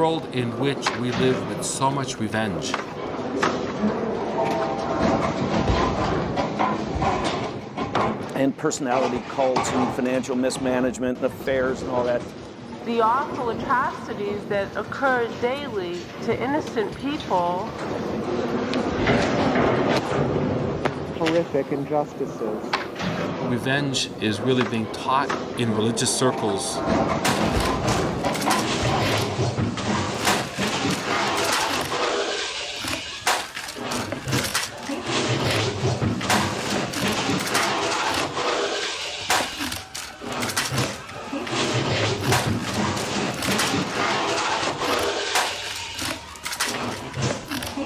world in which we live with so much revenge. And personality cults and financial mismanagement and affairs and all that. The awful atrocities that occur daily to innocent people. Horrific injustices. Revenge is really being taught in religious circles.